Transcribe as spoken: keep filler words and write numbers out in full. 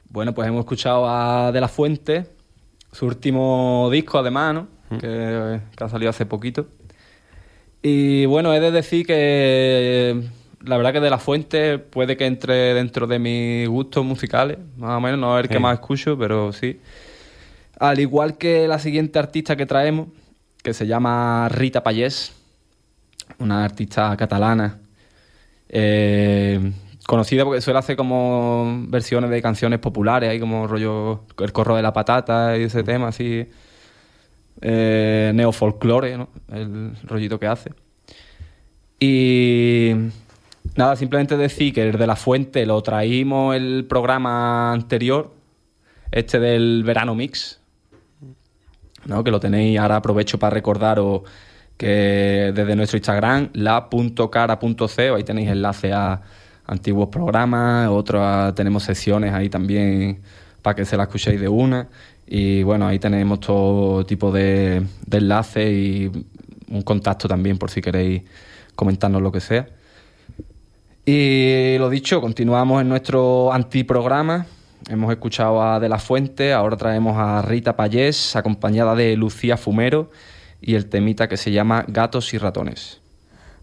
Bueno, pues hemos escuchado a De La Fuente, su último disco además, ¿no? Mm. Que, que ha salido hace poquito. Y bueno, he de decir que la verdad que De La Fuente puede que entre dentro de mis gustos musicales, más o menos, no es el sí. que más escucho, pero sí. Al igual que la siguiente artista que traemos, que se llama Rita Pallés, una artista catalana, eh, conocida porque suele hacer como versiones de canciones populares, ahí como rollo El Corro de la Patata y ese tema así, eh, neofolclore, ¿no? El rollito que hace. Y nada, simplemente decir que el De La Fuente lo traímos el programa anterior, este del Verano Mix, ¿no? Que lo tenéis, ahora aprovecho para recordaros que desde nuestro Instagram, la punto cara punto co, ahí tenéis enlace a antiguos programas, otros tenemos secciones ahí también para que se la escuchéis de una. Y bueno, ahí tenemos todo tipo de, de enlaces y un contacto también por si queréis comentarnos lo que sea. Y lo dicho, continuamos en nuestro antiprograma. Hemos escuchado a De La Fuente, ahora traemos a Rita Pallés, acompañada de Lucía Fumero, y el temita que se llama Gatos y Ratones.